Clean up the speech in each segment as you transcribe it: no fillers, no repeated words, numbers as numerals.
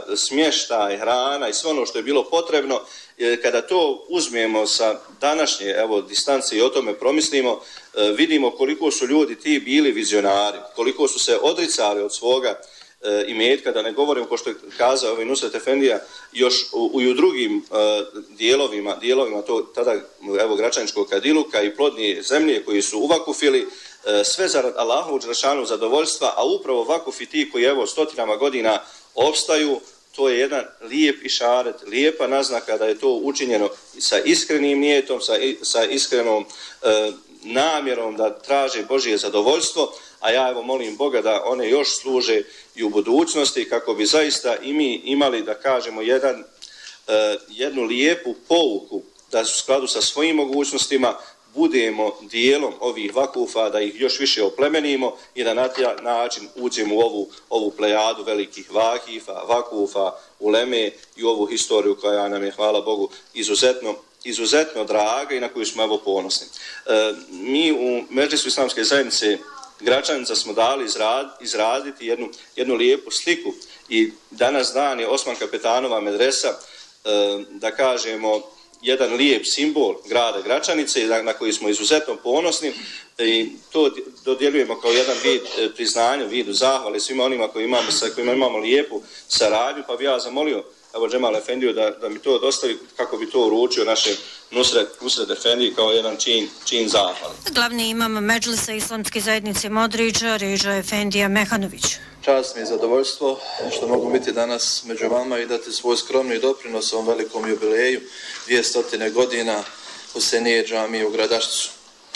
smještaj, hrana i sve ono što je bilo potrebno. Kada to uzmemo sa današnje distance i o tome promislimo, vidimo koliko su ljudi ti bili vizionari, koliko su se odricali od svoga imetka, da ne govorim, ko što je kazao Nusret Efendija, još u drugim dijelovima to tada gračaničkog kadiluka i plodnije zemlje koji su uvakufili, sve za Allahovu dželešanu zadovoljstva, a upravo vakufi ti koji stotinama godina opstaju, to je jedan lijep išaret, lijepa naznaka da je to učinjeno sa iskrenim nijetom, sa iskrenom namjerom da traže Božje zadovoljstvo, a ja molim Boga da one još služe i u budućnosti kako bi zaista i mi imali, da kažemo, jednu lijepu pouku da u skladu sa svojim mogućnostima budemo dijelom ovih vakufa, da ih još više oplemenimo i da na taj način uđemo u ovu plejadu velikih vakufa, uleme i ovu historiju koja nam je, hvala Bogu, izuzetno draga i na koju smo ponosni. Mi u Medžlisu Islamske zajednice Gračanica smo dali izraditi jednu lijepu sliku i danas dan je Osman Kapetanova medresa, da kažemo, jedan lijep simbol grada Gračanice na koji smo izuzetno ponosni i to dodjeljujemo kao jedan vid priznanja, vidu zahvale svima onima sa kojima imamo lijepu saradnju, pa bi ja zamolio Džemal Efendiju da mi to dostavi kako bi to uručio našem Nusret Efendiji kao jedan čin zahvale. Glavni imam Medžlisa Islamske zajednice Modrića, Reža Efendija Mehanović. Čast mi je zadovoljstvo što mogu biti danas među vama i dati svoj skromni doprinos ovom velikom jubileju 200 godina Husenije džamije u Gradašcu.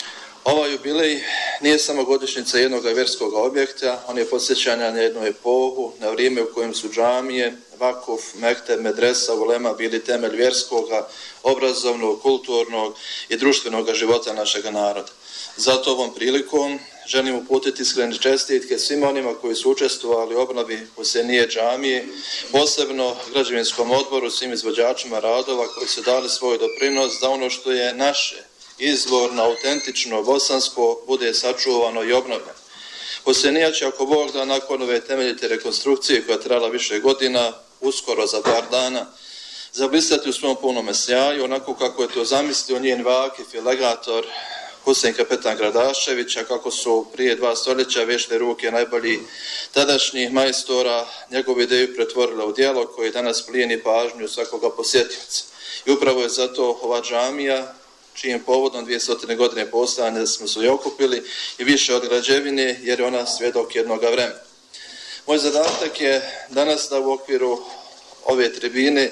Ovaj jubilej nije samo godišnjica jednog vjerskog objekta, on je podsjećanja na jednu epohu, na vrijeme u kojem su džamije, vakuf, mekteb, medresa, ulema bili temelj vjerskog, obrazovnog, kulturnog i društvenog života našeg naroda. Zato ovom prilikom želim uputiti iskrene čestitke svima onima koji su učestvovali u obnovi Husenije džamije, posebno građevinskom odboru, svim izvođačima radova koji su dali svoj doprinos da ono što je naše, izvorno, autentično, bosansko, bude sačuvano i obnovljeno. Husenija će, ako Bog da, nakon ove temeljite rekonstrukcije koja je trajala više godina, uskoro za par dana, zablistati u svom punome sjaju, onako kako je to zamislio njen vakif i legator Husein Kapetan Gradašević, a kako su prije 2 stoljeća vješne ruke najboljih tadašnjih majstora njegovu ideju pretvorila u djelo koji danas plijeni pažnju svakoga posjetioca. I upravo je zato ova džamija, čijim povodom 200 godine postojanja smo se okupili i više od građevine, jer je ona svjedok jednog vremena. Moj zadatak je danas da u okviru ove tribine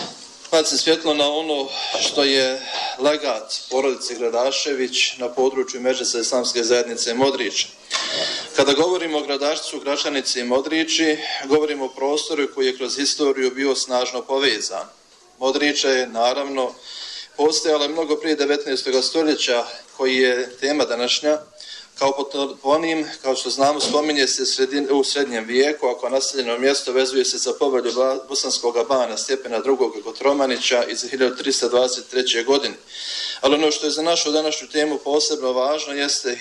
bacim svjetlo na ono što je legat porodice Gradašević na području Medžlisa Islamske zajednice Modrić. Kada govorimo o Gradašcu, Gračanici i Modrići, govorimo o prostoru koji je kroz historiju bio snažno povezan. Modrića je, naravno, postojala mnogo prije 19. stoljeća, koji je tema današnja. Kao toponim, kao što znamo, spominje se u srednjem vijeku, ako naseljeno mjesto vezuje se za povelju bosanskog bana Stjepana II. Kotromanića iz 1323. godine. Ali ono što je za našu današnju temu posebno važno jeste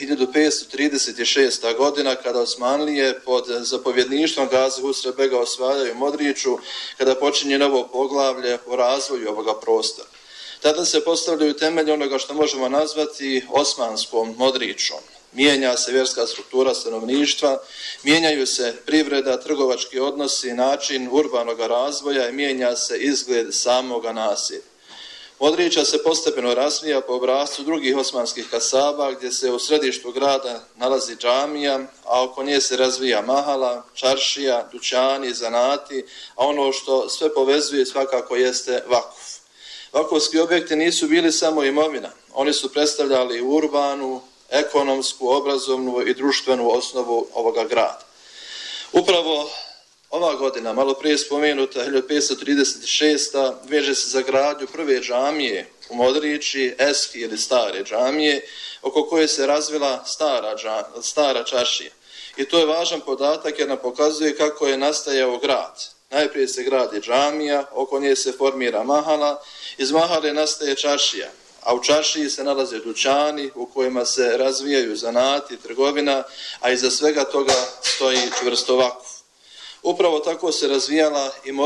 1536. godina kada Osmanlije pod zapovjedništvom Gazi Husrev Bega osvajaju Modriću, kada počinje novo poglavlje u razvoju ovoga prostora. Tada se postavljaju temelji onoga što možemo nazvati Osmanskom Modrićom. Mijenja se vjerska struktura stanovništva, mijenjaju se privreda, trgovački odnosi, način urbanog razvoja i mijenja se izgled samoga naselja. Modrića se postepeno razvija po obrascu drugih osmanskih kasaba gdje se u središtu grada nalazi džamija, a oko nje se razvija mahala, čaršija, dućani, zanati, a ono što sve povezuje svakako jeste vakuf. Vakufski objekti nisu bili samo imovina, oni su predstavljali urbanu, ekonomsku, obrazovnu i društvenu osnovu ovoga grada. Upravo ova godina, malo prije spomenuta, 1536. veže se za gradnju prve džamije u Modrići, eski ili stare džamije, oko koje se razvila stara čaršija. I to je važan podatak jer nam pokazuje kako je nastajao grad. Najprije se gradi džamija, oko nje se formira mahala, iz mahale nastaje čaršija, a u čaršiji se nalaze dućani u kojima se razvijaju zanati, trgovina, a iza svega toga stoji čvrsto vakuf. Upravo tako se razvijala i